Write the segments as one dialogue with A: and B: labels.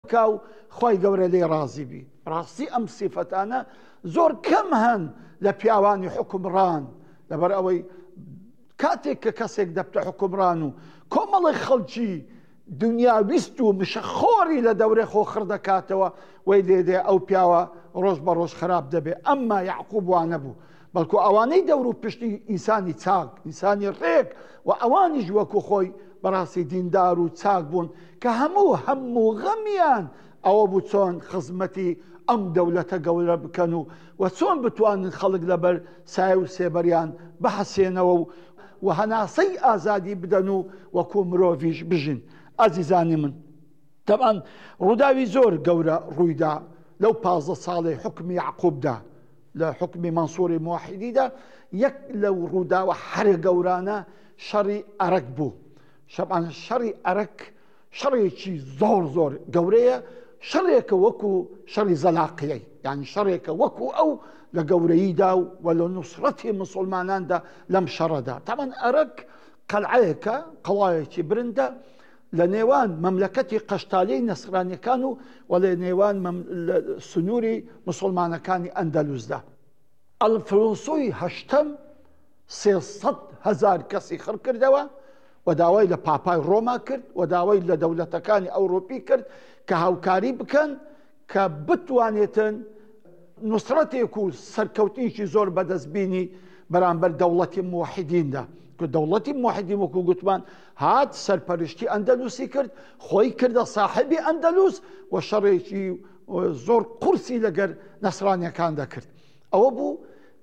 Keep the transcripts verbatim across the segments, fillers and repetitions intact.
A: بکا و خۆی گەورە لێ ڕازی بی. ڕاستی ئەم سیفەتانە زۆر کەم هەن لە پیاوانی حکومڕان، لەبەر ئەوەی کاتێک کە کەسێک دەبتە حکومڕان و کۆمەڵی خەڵکی دنیا ویست و مشەخۆری لە دەورێ خۆخڕ دەکاتەوە وەی لێدێ ئەو پیاوە ڕۆژ بە ڕۆژ خراپ دەبێ. ئەمما یعقوب وانە بوو، بەڵکو ئەوانەی دەور و پشتی ئینسانی چاک، ئینسانی ڕێک و ئەوانیش وەکو خۆی بەڕاستی دیندار و چاک بوون کە هەموو هەموو غەمیان ئەوە بوو چۆن خزمەتی ئەم دەولەتە گەورە بکەن و و چۆن بتوانن خەڵک لەبەر سایە و سێبەریان بەحەسێنەوە و و هەناسەی ئازادی بدەن و وەکو مرۆڤیش بژین. ئازیزانی من، تەبعاً ڕووداوی زۆر گەورە ڕوویدا لەو پازدە ساڵی حکمی یعقوبدا، لە حکمی مەنسووری موحیدیدا. یەک لەو ڕووداوە هەرێ گەورانە شەڕی ئەرەک بوو. شەبان شەڕی ئەرەک شەڕێکی زۆر زۆر گەورەیە، شەڕێکە وەکو شەڕی زەلاقیەی، یعنی شەڕێکە وەکو ئەو لە گەورەییدا و لە نوسڕەتی مسلماناندا لەم شەڕەدا. تەبعاً ئەرەک قەلعەیەکە، قەڵایەکی برندە لە نێوان مەملەکەتی قەشتالیەی نەسرانیەکان و و لە نێوان سنووری مسلمانەکانی ئەندەلوسدا. ئەلفرۆنسۆی هەشتەم سێسەد هەزار کەسی خڕ کردەوە و داوای لە پاپای ڕۆما کرد و داوای لە دەوڵەتەکانی ئەوڕۆپی کرد کە هاوکاری بکەن کە بتوانێتن نوسڕەتێک و سەرکەوتنیشی زۆر بەدەستبینی بەرامبەر دەوڵەتی موحیدیندا. دەوڵەتی موحیدین وەکو گوتمان هات سەرپەرشتی ئەندەلوسی کرد، خۆی کردە ساحبی ئەندەلوس و شەڕێکی زۆر قورسی لەگەر نەسرانیەکان دەکرد. ئەوە بوو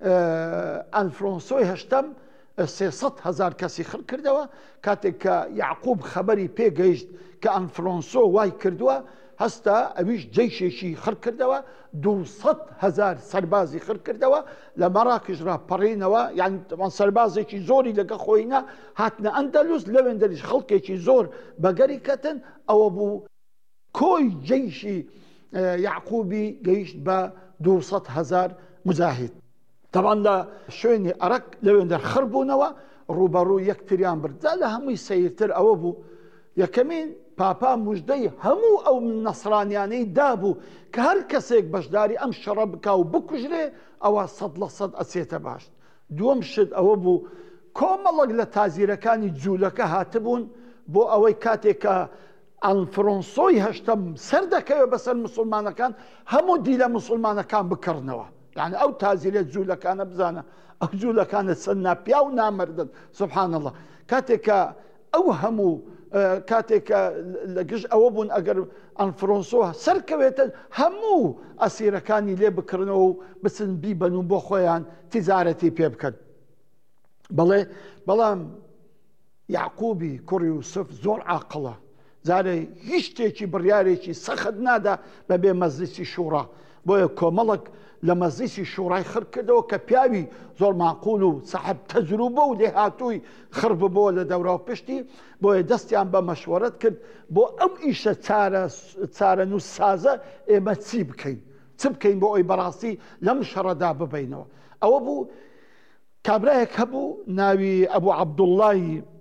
A: ئەلفرۆنسۆی هەشتەم سێسەد هەزار کەسی خڕ کردەوە. کاتێک کە یعقوب خەبەری پێگەیشت کە ئەلفرۆنسۆ وای کردووە، هەستا ئەویش جەیشێکی خڕ کردەوە، دووسەد هەزار سەربازی خڕ کردەوە لە مەراکشڕا پەڕینەوە، یعنی سەربازێکی زۆری لەگە خۆینە هاتنە ئەندەلوس، لەوێندەریش خەڵکێکی زۆر بەگەری کەتن. ئەوە بوو کۆی جەیشی یعقوبی گەیشت بە دووسەد هەزار مجاهید. تەبعاً لە شوێنی ئەرەک لەوێندە خڕ بوونەوە ڕوبەڕوو یەکتریان برد. جا لە هەمووی سەیرتر ئەوە بوو یەکەمین پاپا موژدەی هەموو ئەو نەسرانیانەی دابوو کە هەر کەسێک بەشداری ئەم شەڕە بکا و بکوژرێ ئەوە سەد لە سەد ئەچێتە باش. دووەم شت ئەوە بوو کۆمەڵک لە تازیرەکانی جوولەکە هاتبوون بۆ ئەوەی کاتێک کە ئەلفرۆنسۆی هەشتەم سەر دەکەوێت بەسەر مسلمانەکان هەموو دی لە مسلمانەکان بکڕنەوە. یعنی ئەو تازیرە جوولەکانە بزانە ئەو جوولەکانە چەند ناپیا و نامردن. سبحان الله. کاتێک کە ئەو هەموو کاتێکە لە گشت ئەوە بوون ئەگەر ئەلفرۆنسۆ سەرکەوێتە هەموو ئەسیرەکانی لێ بکردنەوە و بچن بیبەن و بۆ خۆیان تیجارەتی پێ بکەن. بەڵێ بەڵام یعقوبی کوڕی یوسف زۆر عاقڵە، جارێ هیچ شتێکی بڕیارێکی سەخت نادا بەبێ مەجلیسی شوڕا. بۆیە کۆمەڵک لە مەجلیسی شوڕای خڕ کردەوە کە پیاوی زۆر معقول و سەحب تەجروبە و لێهاتووی خڕ ببەوە لە دەورا و پشتی. بۆیە دەستیان بە مەشوەرەت کرد بۆ ئەم ئیشە چارە نووس سازە ئێمە چی بکەین، چ بکەین بۆ ئەوی بەڕاستی لەم شەڕەدا ببینەوە. ئەوە بوو کابرایەک هەبوو ناوی ئەبوو عەبدوڵڵای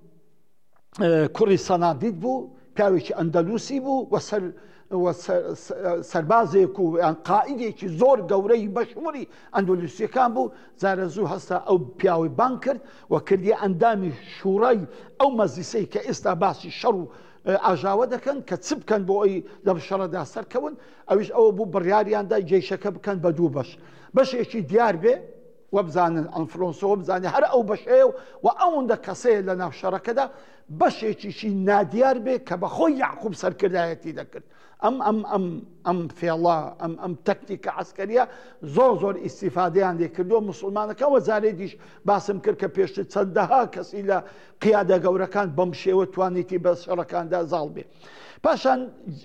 A: کوڕی سەنادید بوو، پیاوێکی ئەندەلوسی بوو و سەربازێک و قائیدێکی زۆر گەورەی بەشموری ئەندەلوسیەکان بوو. جارە زوو هەستا ئەو پیاوی بان کرد و کردی ئەندامی شوڕای ئەو مەجلیسەی کە ئێستا باسی شەڕ و ئاژاوە دەکەن کە چ بکەن بۆ ئەوی لەم شەڕەدا سەرکەون. ئەویش ئەوە بوو بڕیاریاندا جێیشەکە بکەن بە دوو بەش، بەشێکی دیار بێ و بزانن ئەلفرۆنسۆ بزانێ هەر ئەو بەشەیە و ئەوەندە کەسەیە لە ناو شەڕەکەدا، بەشێکیشی نادیار بێ کە بەخۆی یعقوب سەرکردایەتی دەکرد. ئەم ئەم ئەم ئەم فێڵا ئەم ئەم تەکتیکە عەسکەریە زۆر زۆر ئیسیفادەیان لێ کردووە مسلمانەکان. و جارێ دیش باسم کرد کە پێشتر چەندەها کەسی لە قیادە گەورەکان بەم شێوە توانیتی بە شەڕەکاندا زاڵ بێ. پاشان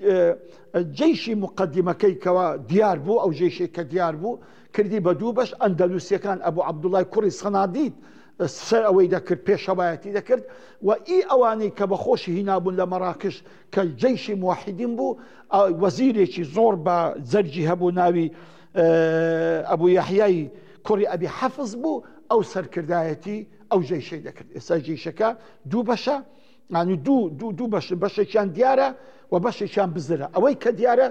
A: جەیشی مقدمەکەی کەوە دیار بوو، ئەو جێشێک کە دیار بوو کردی بە دوو بەش. ئەندەلوسیەکان ئەبوو عەبدوڵڵای کوڕی سەنادید سەر ئەوەی دەکرد پێشەوایەتی دەکرد و ئی ئەوانەی کە بەخۆشی هینابوون لە مەراکش کە جەیشی موحیدین بوو، وەزیرێکی زۆر بە زەرجی هەبوو ناوی ئەبوو یەحیای کوڕی ئەبی حەفز بوو، ئەو سەرکردایەتی ئەو جەیشەی دەکرد. ئێستا جەیشەکە دوو بەشە، ینی دوو دوو بەش، بەشێکیان دیارە و بەشێکیان بزرە. ئەوەی کە دیارە